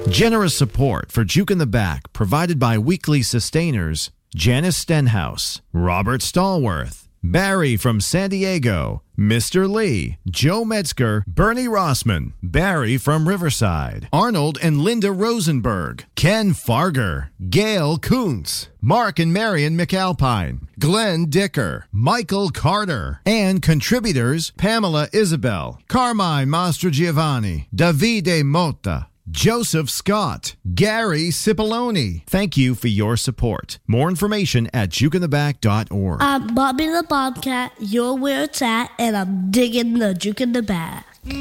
Generous support for Juke in the Back provided by weekly sustainers Janice Stenhouse, Robert Stallworth, Barry from San Diego, Mr. Lee, Joe Metzger, Bernie Rossman, Barry from Riverside, Arnold and Linda Rosenberg, Ken Farger, Gail Kuntz, Mark and Marion McAlpine, Glenn Dicker, Michael Carter, and contributors Pamela Isabel, Carmine Mastrogiovanni, Davide Motta, Joseph Scott, Gary Cipollone. Thank you for your support. More information at jukeintheback.org. I'm Bobby the Bobcat, you're where it's at, and I'm digging the Juke in the Bag.